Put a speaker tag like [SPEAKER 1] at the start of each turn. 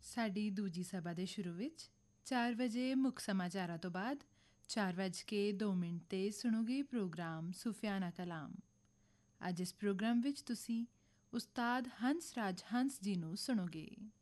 [SPEAKER 1] ਸਾਡੀ ਦੂਜੀ ਸਭਾ ਦੇ ਸ਼ੁਰੂ ਵਿੱਚ 4 ਵਜੇ ਮੁੱਖ ਸਮਾਚਾਰਾਂ ਤੋਂ ਬਾਅਦ 4:02 'ਤੇ ਸੁਣੋਗੇ ਪ੍ਰੋਗਰਾਮ ਸੂਫਿਆਨਾ ਕਲਾਮ। ਅੱਜ ਇਸ ਪ੍ਰੋਗਰਾਮ ਵਿੱਚ ਤੁਸੀਂ ਉਸਤਾਦ ਹੰਸ ਰਾਜ ਹੰਸ ਜੀ ਨੂੰ ਸੁਣੋਗੇ।